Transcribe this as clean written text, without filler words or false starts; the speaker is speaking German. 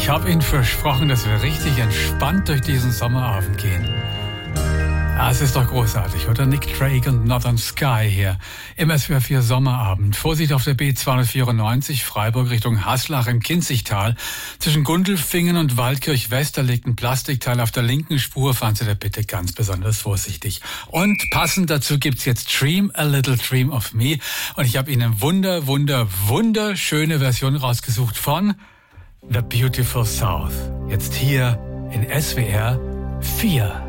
Ich habe Ihnen versprochen, dass wir richtig entspannt durch diesen Sommerabend gehen. Ah, es ist doch großartig, oder? Nick Drake und Northern Sky hier im SWR 4 Sommerabend. Vorsicht auf der B294 Freiburg Richtung Haslach im Kinzigtal. Zwischen Gundelfingen und Waldkirch West, da liegt ein Plastikteil auf der linken Spur. Fahren Sie da bitte ganz besonders vorsichtig. Und passend dazu gibt's jetzt Dream a Little Dream of Me. Und ich habe Ihnen wunderschöne Version rausgesucht von The Beautiful South. Jetzt hier in SWR 4.